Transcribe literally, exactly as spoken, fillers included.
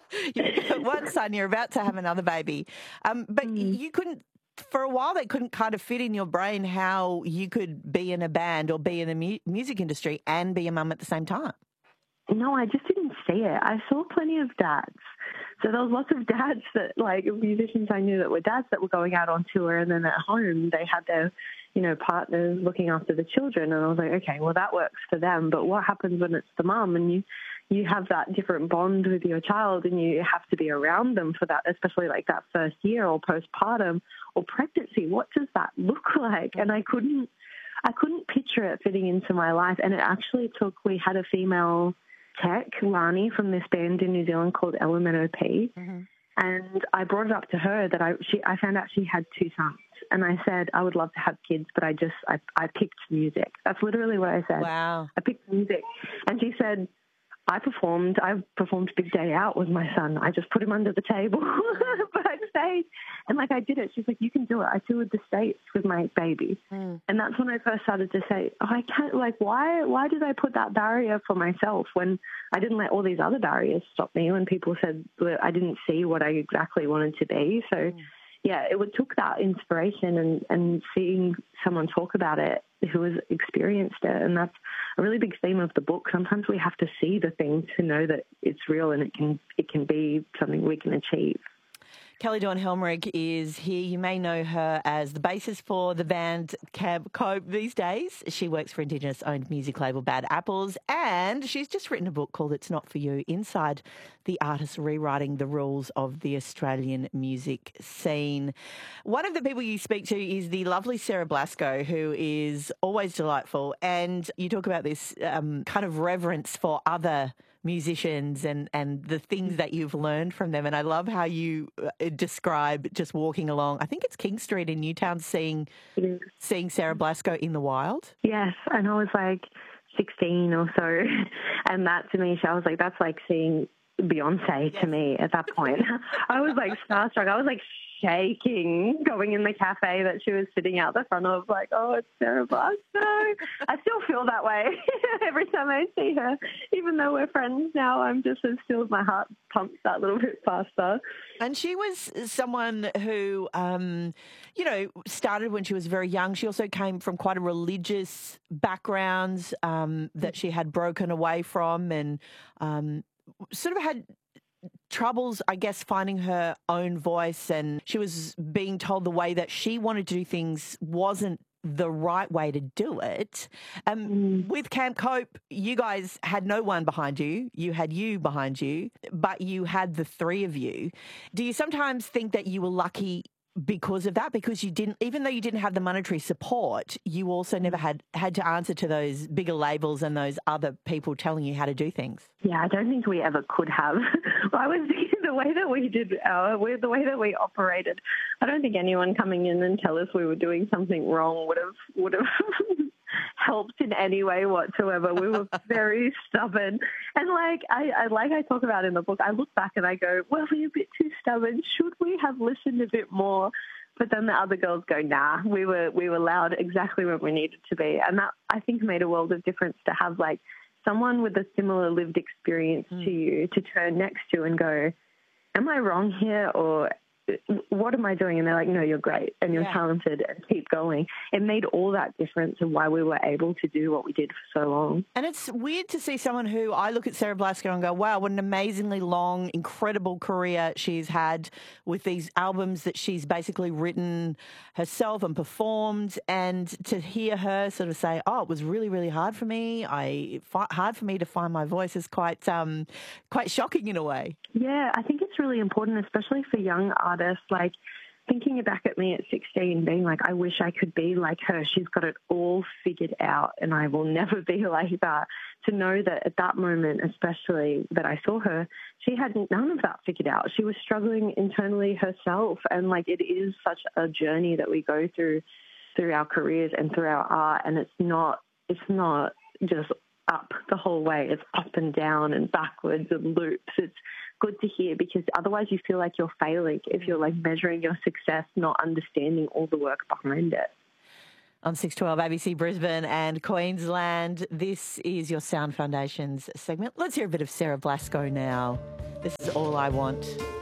You've got one son, you're about to have another baby. Um, but Mm. you couldn't, for a while, they couldn't kind of fit in your brain how you could be in a band or be in the mu- music industry and be a mum at the same time. No, I just didn't see it. I saw plenty of dads. So there was lots of dads that, like, musicians I knew that were dads that were going out on tour, and then at home they had their, you know, partners looking after the children. And I was like, okay, well, that works for them. But what happens when it's the mum and you, you have that different bond with your child and you have to be around them for that, especially like that first year or postpartum or pregnancy? What does that look like? And I couldn't, I couldn't picture it fitting into my life. And it actually took, we had a female tech, Lani, from this band in New Zealand called L M N O P. Mm-hmm. And I brought it up to her that I she I found out she had two sons. And I said, I would love to have kids, but I just, I, I picked music. That's literally what I said. Wow. I picked music. And she said, I performed, I performed Big Day Out with my son. I just put him under the table backstage. And like, I did it. She's like, you can do it. I toured the States with my baby. Mm. And that's when I first started to say, oh, I can't, like, why, why did I put that barrier for myself when I didn't let all these other barriers stop me, when people said that I didn't see what I exactly wanted to be. So mm. yeah, it would, took that inspiration and, and seeing someone talk about it who has experienced it. And that's a really big theme of the book. Sometimes we have to see the thing to know that it's real and it can it can be something we can achieve. Kelly Dawn Helmerich is here. You may know her as the bassist for the band Camp Cope these days. She works for Indigenous-owned music label Bad Apples, and she's just written a book called It's Not For You, Inside the Artist Rewriting the Rules of the Australian Music Scene. One of the people you speak to is the lovely Sarah Blasco, who is always delightful, and you talk about this um, kind of reverence for other musicians and, and the things that you've learned from them. And I love how you describe just walking along, I think it's King Street in Newtown, seeing seeing Sarah Blasco in the wild. Yes, and I was like sixteen or so, and that to me, I was like, that's like seeing Beyonce yes. to me at that point. I was like starstruck. I was like shaking going in the cafe that she was sitting out the front of, like, oh, it's Sarah Blasco. I still feel that way every time I see her. Even though we're friends now, I'm just as still, my heart pumps that little bit faster. And she was someone who, um, you know, started when she was very young. She also came from quite a religious background um, that she had broken away from, and um, sort of had troubles, I guess, finding her own voice, and she was being told the way that she wanted to do things wasn't the right way to do it. Um, mm. With Camp Cope, you guys had no one behind you. You had you behind you, but you had the three of you. Do you sometimes think that you were lucky because of that? Because you didn't, even though you didn't have the monetary support, you also never had, had to answer to those bigger labels and those other people telling you how to do things. Yeah, I don't think we ever could have. I was the way that we did our, the way that we operated. I don't think anyone coming in and tell us we were doing something wrong would have would have helped in any way whatsoever. We were very stubborn, and like I, I like I talk about in the book, I look back and I go, well, we're a bit too stubborn. Should we have listened a bit more? But then the other girls go, nah, we were we were loud exactly when we needed to be, and that I think made a world of difference to have like someone with a similar lived experience mm. to you to turn next to and go, am I wrong here, or what am I doing? And they're like, no, you're great and you're yeah. talented and keep going. It made all that difference in why we were able to do what we did for so long. And it's weird to see someone who, I look at Sarah Blasco and go, wow, what an amazingly long, incredible career she's had with these albums that she's basically written herself and performed. And to hear her sort of say, oh, it was really, really hard for me. I hard for me to find my voice is quite, um, quite shocking in a way. Yeah, I think it's really important, especially for young artists. Like thinking back at me at sixteen, being like, I wish I could be like her. She's got it all figured out and I will never be like that. To know that at that moment, especially that I saw her, she had none of that figured out. She was struggling internally herself. And like, it is such a journey that we go through, through our careers and through our art. And it's not, it's not just up the whole way. It's up and down and backwards and loops. It's good to hear, because otherwise you feel like you're failing if you're like measuring your success, not understanding all the work behind it. On six twelve A B C Brisbane and Queensland, this is your Sound Foundations segment. Let's hear a bit of Sarah Blasco now. This is All I Want.